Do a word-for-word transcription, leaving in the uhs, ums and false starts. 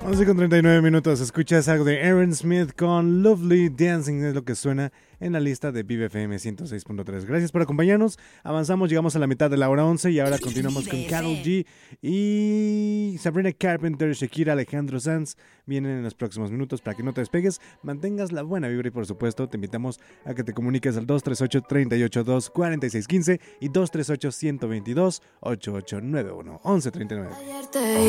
once con treinta y nueve minutos. Escuchas algo de Aaron Smith con Lovely Dancing, es lo que suena en la lista de Vive F M ciento seis punto tres. Gracias por acompañarnos. Avanzamos, llegamos a la mitad de la hora once y ahora continuamos con Karol G y Sabrina Carpenter, Shakira, Alejandro Sanz. Vienen en los próximos minutos para que no te despegues, mantengas la buena vibra y por supuesto te invitamos a que te comuniques al dos tres ocho, tres ocho dos, cuatro seis uno cinco y dos tres ocho, uno dos dos, ocho ocho nueve uno. once treinta y nueve.